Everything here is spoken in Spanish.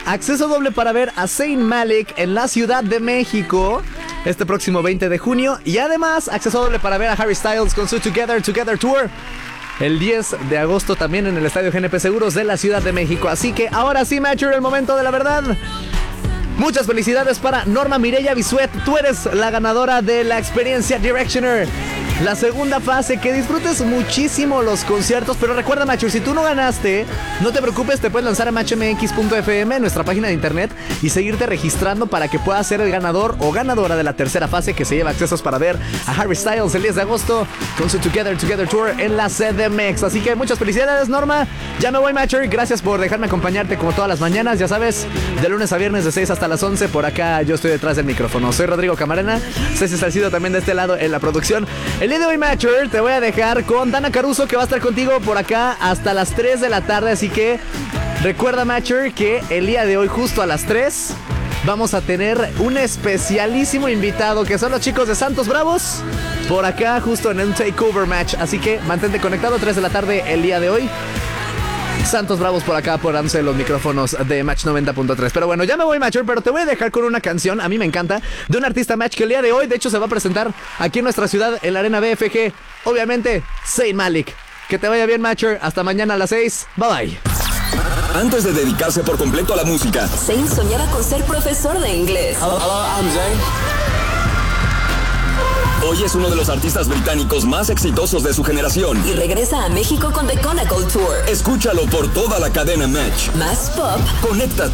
acceso doble para ver a Zayn Malik en la Ciudad de México este próximo 20 de junio. Y además, acceso doble para ver a Harry Styles con su Together Tour el 10 de agosto también en el Estadio GNP Seguros de la Ciudad de México. Así que ahora sí, Matcher, el momento de la verdad. Muchas felicidades para Norma Mireya Bisuet. Tú eres la ganadora de la experiencia Directioner, la segunda fase. Que disfrutes muchísimo los conciertos. Pero recuerda, Matcher, si tú no ganaste, no te preocupes, te puedes lanzar a matchmx.fm, nuestra página de internet, y seguirte registrando para que puedas ser el ganador o ganadora de la tercera fase, que se lleva accesos para ver a Harry Styles el 10 de agosto con su Together Tour en la CDMX. Así que muchas felicidades, Norma. Ya me voy, Matcher. Gracias por dejarme acompañarte como todas las mañanas. Ya sabes, de lunes a viernes de 6 hasta las 11. Por acá yo estoy detrás del micrófono. Soy Rodrigo Camarena. Ceci Salcido también de este lado en la producción. El día de hoy, Matcher, te voy a dejar con Dana Caruso, que va a estar contigo por acá hasta las 3 de la tarde. Así que recuerda, Matcher, que el día de hoy, justo a las 3, vamos a tener un especialísimo invitado, que son los chicos de Santos Bravos, por acá justo en un takeover match. Así que mantente conectado, 3 de la tarde el día de hoy. Santos Bravos por acá, por dándose los micrófonos de Match 90.3. Pero bueno, ya me voy, Matcher, pero te voy a dejar con una canción, a mí me encanta, de un artista Match que el día de hoy, de hecho, se va a presentar aquí en nuestra ciudad, en la Arena BFG. Obviamente, Zayn Malik. Que te vaya bien, Matcher. Hasta mañana a las 6. Bye bye. Antes de dedicarse por completo a la música, Zayn soñaba con ser profesor de inglés. Hello, I'm Zayn. Hoy es uno de los artistas británicos más exitosos de su generación. Y regresa a México con The Chronicle Tour. Escúchalo por toda la cadena Match. Más pop, conéctate